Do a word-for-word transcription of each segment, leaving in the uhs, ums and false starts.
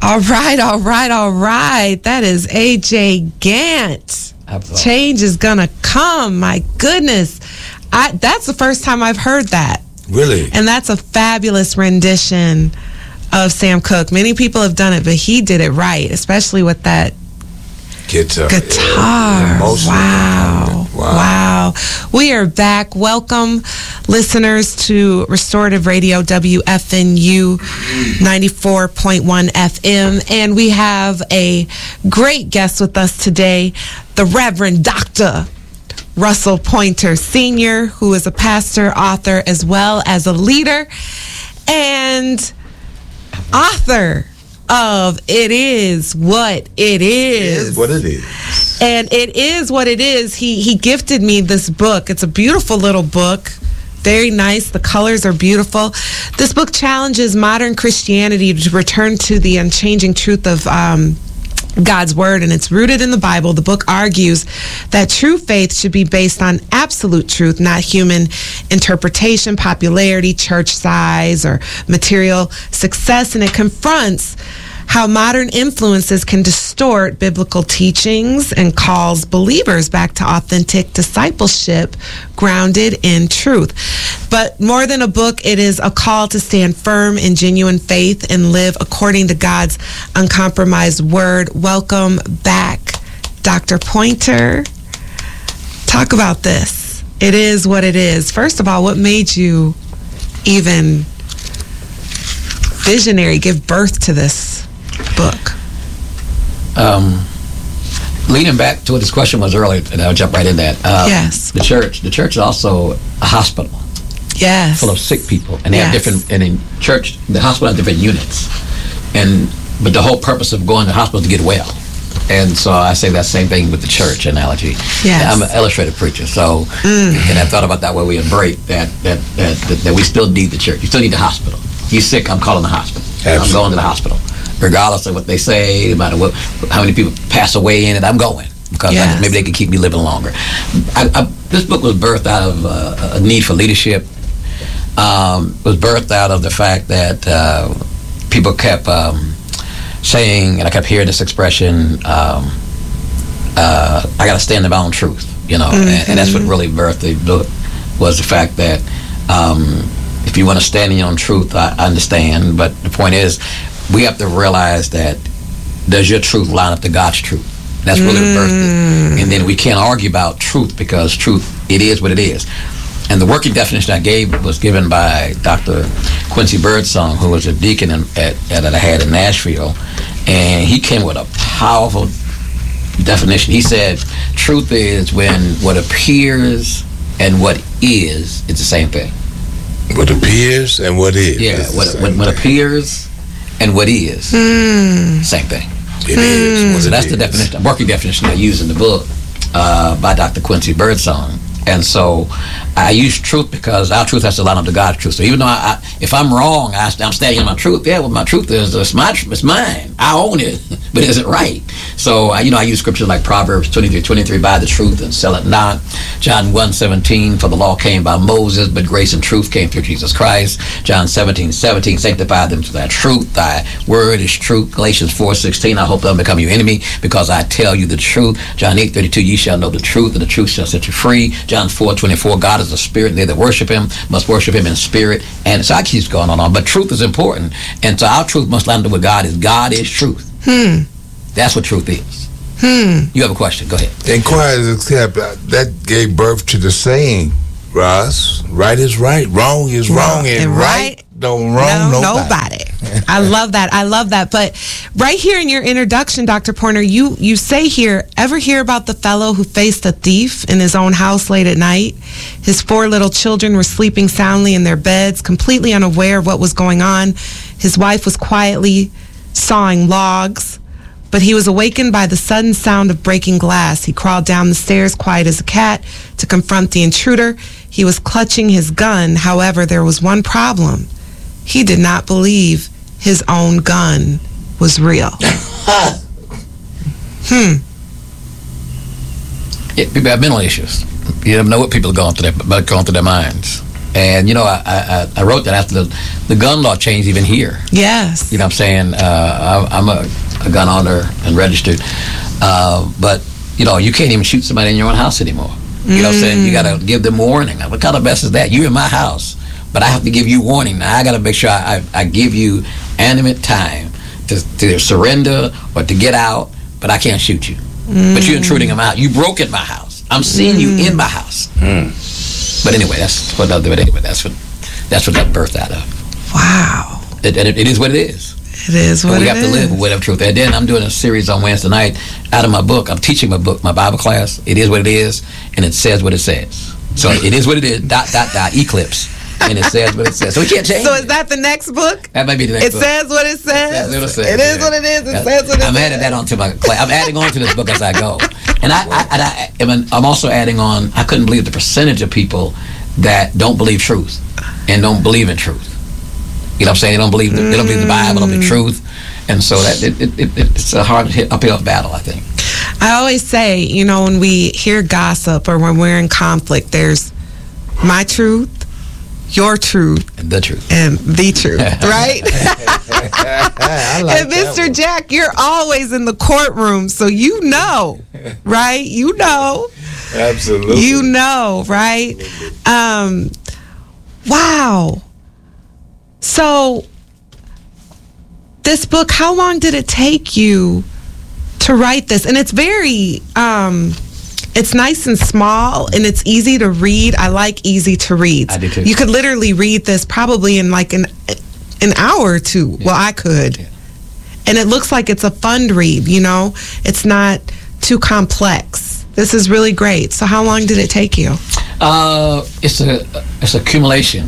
All right, all right, all right. That is A J Gant. Absolutely. Change is gonna come. My goodness, I, that's the first time I've heard that. Really? And that's a fabulous rendition of Sam Cooke. Many people have done it, but he did it right, especially with that guitar. Guitar. Wow. wow. Wow. We are back. Welcome, listeners, to Restorative Radio, W F N U ninety-four point one F M. And we have a great guest with us today, the Reverend Doctor Russell Pointer Senior, who is a pastor, author, as well as a leader, and author of It Is What It Is. It is what it is. And It Is What It Is. He he gifted me this book. It's a beautiful little book. Very nice. The colors are beautiful. This book challenges modern Christianity to return to the unchanging truth of um, God's word, and it's rooted in the Bible. The book argues that true faith should be based on absolute truth, not human interpretation, popularity, church size, or material success. And it confronts how modern influences can distort biblical teachings and calls believers back to authentic discipleship grounded in truth. But more than a book, it is a call to stand firm in genuine faith and live according to God's uncompromised word. Welcome back, Doctor Pointer. Talk about this. It is what it is. First of all, what made you even visionary, give birth to this book? Um, leading back to what this question was earlier, and I'll jump right in that. Um, yes. The church. The church is also a hospital. Yes. Full of sick people, and they yes. have different. And in church, the hospital has different units, and but the whole purpose of going to the hospital is to get well. And so I say that same thing with the church analogy. Yes. I'm an illustrated preacher, so mm. and I thought about that way we embrace that that, that that that we still need the church. You still need the hospital. You're sick, I'm calling the hospital. Absolutely. I'm going to the hospital. Regardless of what they say, no matter what, how many people pass away in it, I'm going because yes. I, maybe they can keep me living longer. I, I, this book was birthed out of uh, a need for leadership. Um, was birthed out of the fact that uh, people kept um, saying, and I kept hearing this expression, um, uh, I got to stand in my own truth, you know, mm-hmm. and, and that's what really birthed the book, was the fact that um, if you want to stand in your own truth, I understand, but the point is, we have to realize that does your truth line up to God's truth? That's really mm. birthed it. And then we can't argue about truth because truth, it is what it is. And the working definition I gave was given by Doctor Quincy Birdsong, who was a deacon in, at, at, that I had in Nashville. And he came with a powerful definition. He said, truth is when what appears and what is, it's the same thing. What appears and what is. Yeah, what, what, what appears and what is, mm. same thing. It mm. is. What so it that's is. the definition, working definition I use in the book uh, by Doctor Quincy Birdsong. And so I use truth because our truth has to line up to God's truth. So even though I, I, if I'm wrong, I, I'm standing in my truth. Yeah, well, my truth is it's my, it's mine. I own it, but is it right? So I, you know, I use scriptures like Proverbs twenty-three twenty-three, buy the truth and sell it not. John one seventeen, for the law came by Moses, but grace and truth came through Jesus Christ. John seventeen seventeen, sanctify them to thy truth. Thy word is truth. Galatians four sixteen, I hope they'll become your enemy because I tell you the truth. John eight thirty-two, ye shall know the truth, and the truth shall set you free. John four twenty-four, God is a spirit, and they that worship him must worship him in spirit. And so I keep going on, on. But truth is important. And so our truth must line up with God is God is truth. Hmm. That's what truth is. Hmm. You have a question, go ahead. Inquiries accept. That gave birth to the saying, Ross, right is right, wrong is wrong, and, and right, right don't wrong no, nobody. nobody. I love that. I love that. But right here in your introduction, Doctor Pointer, you, you say here, ever hear about the fellow who faced a thief in his own house late at night? His four little children were sleeping soundly in their beds, completely unaware of what was going on. His wife was quietly sawing logs, but he was awakened by the sudden sound of breaking glass. He crawled down the stairs, quiet as a cat, to confront the intruder. He was clutching his gun. However, there was one problem. He did not believe his own gun was real. hmm. Yeah, people have mental issues. You never know what people are going through their, going through their minds. And, you know, I, I, I wrote that after the, the gun law changed even here. Yes. You know what I'm saying? Uh, I, I'm a, a gun owner and registered. Uh, but, you know, you can't even shoot somebody in your own house anymore. You know what I'm saying? You got to give them warning. What kind of mess is that? You're in my house, but I have to give you warning. Now, I got to make sure I, I, I give you animate time to, to surrender or to get out, but I can't shoot you. Mm. But you're intruding in my house. You broke in my house. I'm seeing mm. you in my house. Mm. But anyway, that's what another. Anyway, that's what that's what that birthed out of. Wow. It, it, it is what it is. It is what it is. We have is. to live with whatever truth. And then I'm doing a series on Wednesday night out of my book. I'm teaching my book, my Bible class. It is what it is, and it says what it says. So it is what it is. Dot dot dot. Eclipse. And it says what it says. So we can't change. So is that the next book? That might be the next it book. It says what it says. It, says, it is yeah. what it is. It That's, says what it I'm says. adding that onto my class. I'm adding on to this book as I go. And I, I, and I, I, I'm also adding on, I couldn't believe the percentage of people that don't believe truth and don't believe in truth. You know what I'm saying? They don't believe the, they don't believe the Bible, don't believe truth. And so that it, it, it, it's a hard hit, uphill battle, I think. I always say, you know, when we hear gossip or when we're in conflict, there's my truth, your truth, and the truth, and the truth, right? I like and Mister Jack, you're always in the courtroom, so you know, right? You know, absolutely, you know, right? Um, wow. So, this book, how long did it take you to write this? And it's very, um, it's nice and small, and it's easy to read. I like easy to read. I do too. You could literally read this probably in like an an hour or two. Yeah. Well, I could. Yeah. And it looks like it's a fun read, you know? It's not too complex. This is really great. So how long did it take you? Uh, it's a it's accumulation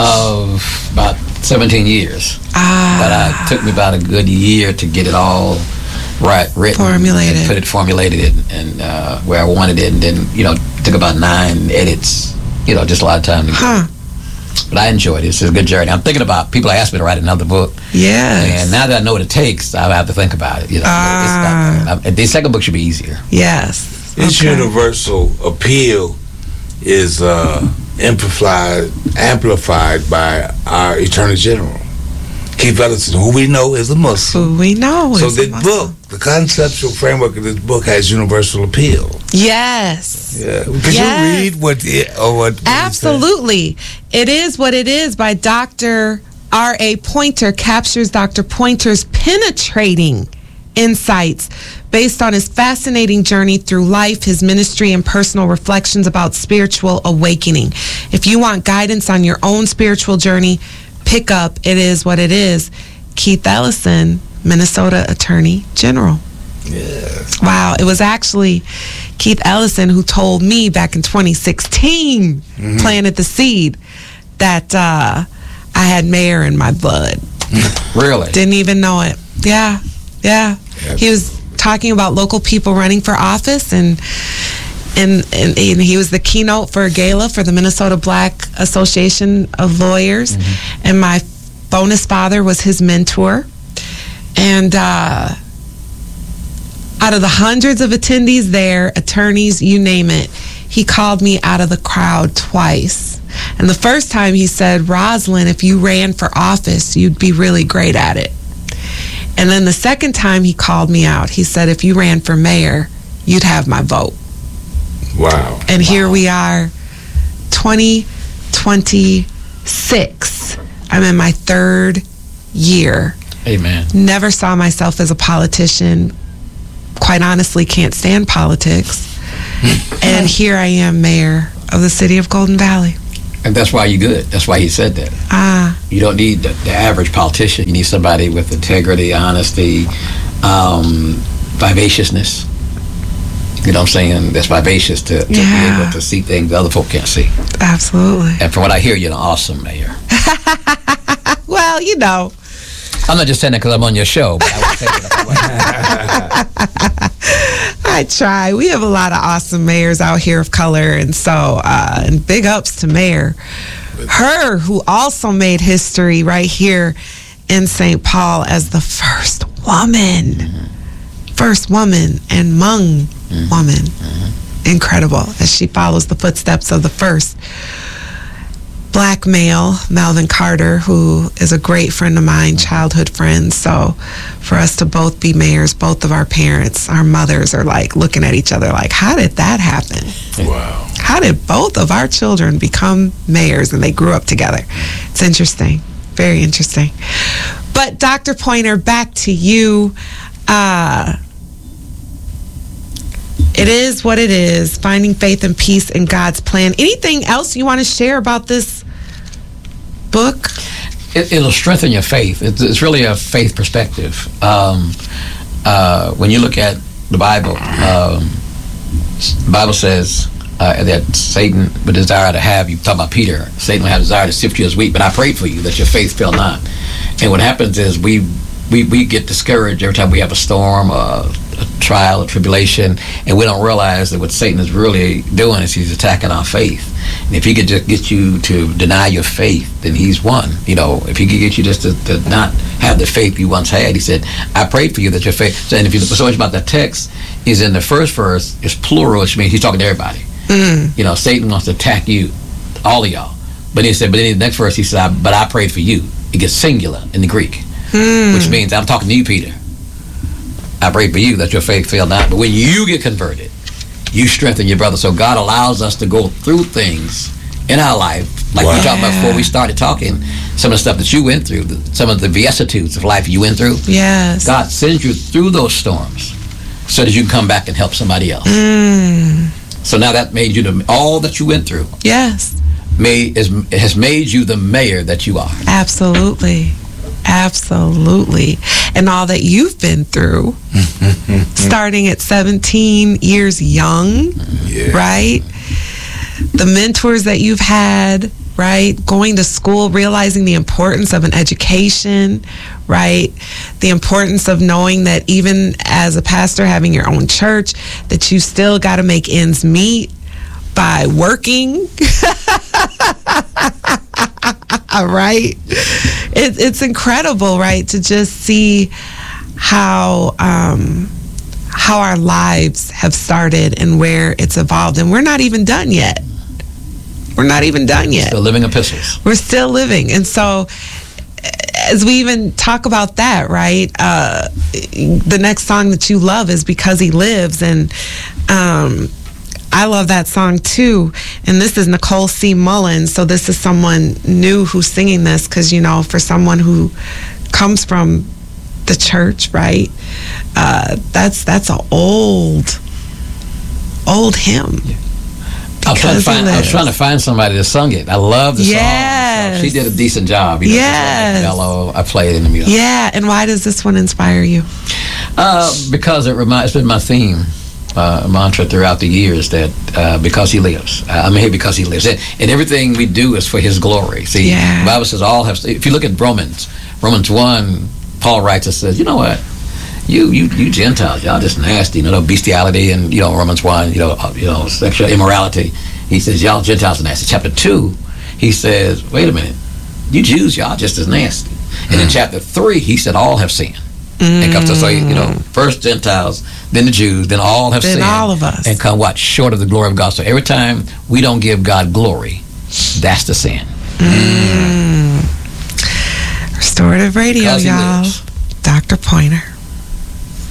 of about seventeen years. Ah. But uh, it took me about a good year to get it all right, written, formulated, and put it formulated it, and uh, where I wanted it, and then you know it took about nine edits. You know, just a lot of time to get huh. it. But I enjoyed it. It's a good journey. I'm thinking about people ask me to write another book. Yes. And now that I know what it takes, I have to think about it. You know, ah. it's not, the second book should be easier. Yes. Its okay. universal appeal is uh, amplified amplified by our Attorney General, Keith Ellison, who we know is a Muslim. Who we know so is this a Muslim. book, the conceptual framework of this book has universal appeal. Yes. Yeah. Could yes. you read what it, or what? what Absolutely. It is what it is by Doctor R A Pointer captures Doctor Pointer's penetrating insights based on his fascinating journey through life, his ministry, and personal reflections about spiritual awakening. If you want guidance on your own spiritual journey, pick up It Is What It Is. Keith Ellison, Minnesota Attorney General. Yes. Wow. It was actually Keith Ellison who told me back in twenty sixteen, mm-hmm. planted the seed, that uh, I had mayor in my blood. Really? Didn't even know it. Yeah. Yeah. Yep. He was talking about local people running for office, and, and and and he was the keynote for a gala for the Minnesota Black Association of Lawyers, mm-hmm. and my bonus father was his mentor. And uh, out of the hundreds of attendees there, attorneys, you name it, he called me out of the crowd twice. And the first time he said, Rosalind, if you ran for office, you'd be really great at it. And then the second time he called me out, he said, if you ran for mayor, you'd have my vote. Wow. And wow. here we are, twenty twenty-six. I'm in my third year. Amen. Never saw myself as a politician. Quite honestly, can't stand politics. And here I am, mayor of the city of Golden Valley. And that's why you're good. That's why he said that. Ah. You don't need the, the average politician. You need somebody with integrity, honesty, um, vivaciousness. You know what I'm saying? That's vivacious to, to yeah. be able to see things other folk can't see. Absolutely. And from what I hear, you're an awesome mayor. Well, you know. I'm not just saying that because I'm on your show, but I would say that. I try. We have a lot of awesome mayors out here of color, and so uh, and big ups to Mayor Her, who also made history right here in Saint Paul as the first woman, mm-hmm. first woman and Hmong mm-hmm. woman. Mm-hmm. Incredible, as she follows the footsteps of the first black male, Melvin Carter, who is a great friend of mine, childhood friend. So for us to both be mayors, both of our parents, our mothers are like looking at each other like, how did that happen? Wow. How did both of our children become mayors and they grew up together? It's interesting. Very interesting. But Doctor Pointer, back to you. Uh, it is what it is, finding faith and peace in God's plan. Anything else you want to share about this book? It, it'll strengthen your faith. It's, it's really a faith perspective. Um, uh, when you look at the Bible, um, the Bible says uh, that Satan would desire to have you, talking about Peter, Satan would have desire to sift you as wheat, but I prayed for you that your faith fail not. And what happens is we we, we get discouraged every time we have a storm, a, a trial, a tribulation, and we don't realize that what Satan is really doing is he's attacking our faith. And if he could just get you to deny your faith, then he's won. You know, if he could get you just to, to not have the faith you once had, he said, I prayed for you that your faith. And if you look so much about that text, is in the first verse, it's plural, which means he's talking to everybody. Mm. You know, Satan wants to attack you, all of y'all. But he said, but in the next verse, he said, but I prayed for you. It gets singular in the Greek, mm. which means I'm talking to you, Peter. I prayed for you that your faith fail not. But when you get converted, you strengthen your brother. So God allows us to go through things in our life, like wow. we talked about before we started talking, some of the stuff that you went through, the, some of the vicissitudes of life you went through. Yes. God sends you through those storms so that you can come back and help somebody else. Mm. So now that made you the, all that you went through. Yes. Made, is, has made you the mayor that you are. Absolutely. Absolutely. And all that you've been through, starting at seventeen years young, yeah. right? The mentors that you've had, right? Going to school, realizing the importance of an education, right? The importance of knowing that even as a pastor, having your own church, that you still got to make ends meet by working. Right? It, it's incredible, right? To just see how um, how our lives have started and where it's evolved. And we're not even done yet. We're not even done yet. Still living epistles. We're still living. And so as we even talk about that, right? Uh, the next song that you love is Because He Lives. And um, I love that song too. And this is Nicole C. Mullins. So this is someone new who's singing this, because, you know, for someone who comes from the church, right? Uh, that's that's an old, old hymn. Yeah. I was, trying to find, I was trying to find somebody that sung it. I love the yes. song. So she did a decent job. You know, yes. Mellow. I played it in the music. Yeah. And why does this one inspire you? Uh, because it reminds, it's been my theme. Uh, mantra throughout the years that uh, because he lives, uh, I'm here because he lives, and, and everything we do is for his glory. See, yeah. the Bible says all have. If you look at Romans, Romans one, Paul writes and says, you know what, you you you Gentiles, y'all just nasty, you know, bestiality, and you know Romans one, you know, uh, you know, sexual immorality. He says y'all Gentiles are nasty. Chapter two, he says, wait a minute, you Jews, y'all just as nasty. And mm. in chapter three, he said all have sinned. Mm. And comes to say, you know, first Gentiles, then the Jews, then all have then sinned. all of us. And come what? Short of the glory of God. So every time we don't give God glory, that's the sin. Mm. Restorative Radio, y'all. Doctor Pointer.